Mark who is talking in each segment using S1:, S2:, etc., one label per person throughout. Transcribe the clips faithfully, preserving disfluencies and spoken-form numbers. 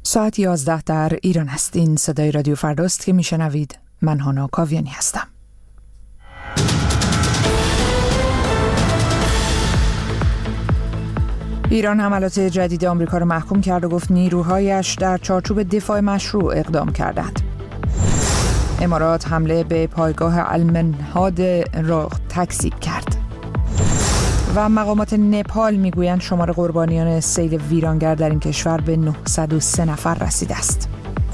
S1: ساعت یازده در ایران است. این صدای رادیو فرداست که میشنوید. من هانا کاویانی هستم. ایران حملات جدید آمریکا را محکوم کرد و گفت نیروهایش در چارچوب دفاع مشروع اقدام کردند. امارات حمله به پایگاه المنهاد را تکذیب کرد. و مقامات نپال میگویند شمار قربانیان سیل ویرانگر در این کشور به نهصد و سه نفر رسیده است.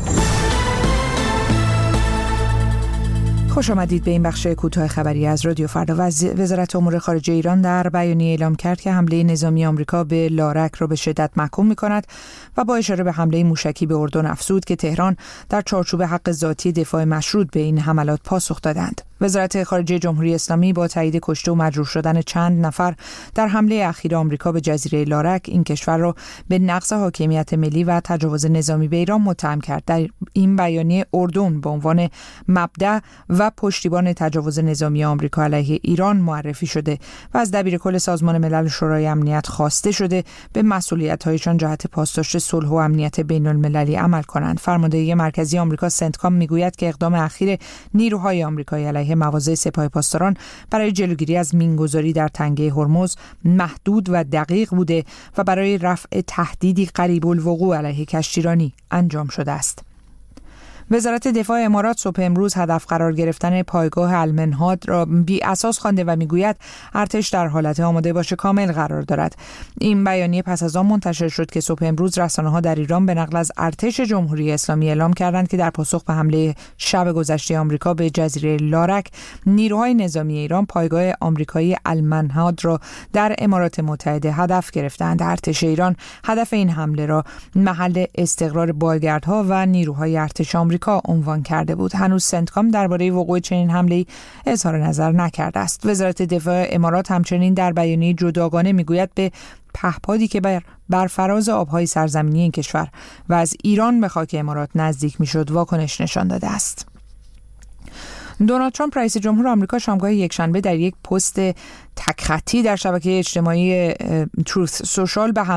S1: خوش آمدید به این بخش کوتاه خبری از رادیو فردا. وزارت امور خارجه ایران در بیانیه اعلام کرد که حمله نظامی آمریکا به لارک را به شدت محکوم می‌کند و با اشاره به حمله موشکی به اردن افزود که تهران در چارچوب حق ذاتی دفاع مشروط به این حملات پاسخ دادند. وزارت خارجه جمهوری اسلامی با تایید کشته و مجروح شدن چند نفر در حمله اخیر آمریکا به جزیره لارک این کشور را به نقض حاکمیت ملی و تجاوز نظامی به ایران متهم کرد. در این بیانیه اردن به عنوان مبدأ و پشتیبان تجاوز نظامی آمریکا علیه ایران معرفی شده و از دبیرکل سازمان ملل شورای امنیت خواسته شده به مسئولیت‌هایشان جهت پاسداشت صلح و امنیت بین‌المللی عمل کنند. فرماندهی مرکزی آمریکا سنتکام میگوید که اقدام اخیر نیروهای آمریکایی علیه مواضع سپاه پاسداران برای جلوگیری از مینگذاری در تنگه هرمز محدود و دقیق بوده و برای رفع تهدیدی قریب الوقوع علیه کشتیرانی انجام شده است. وزارت دفاع امارات صبح امروز هدف قرار گرفتن پایگاه المنهاد را بی اساس خوانده و میگوید ارتش در حالت آماده باش کامل قرار دارد. این بیانیه پس از آن منتشر شد که صبح امروز رسانه‌ها در ایران به نقل از ارتش جمهوری اسلامی اعلام کردند که در پاسخ به حمله شب گذشته آمریکا به جزیره لارک، نیروهای نظامی ایران پایگاه آمریکایی المنهاد را در امارات متحده هدف گرفتند. ارتش ایران هدف این حمله را محل استقرار بالگردها و نیروهای ارتش آمریکا عنوان کرده بود. هنوز سنتکام درباره وقوع چنین حمله‌ای اظهار نظر نکرده است. وزارت دفاع امارات همچنین در بیانیه جداگانه میگوید به پهپادی که بر بر فراز آبهای سرزمینی این کشور و از ایران به خاک امارات نزدیک میشد واکنش نشان داده است. دونالد ترامپ رئیس جمهور آمریکا شامگاه یکشنبه در یک پست تک خطی در شبکه اجتماعی تروث سوشال به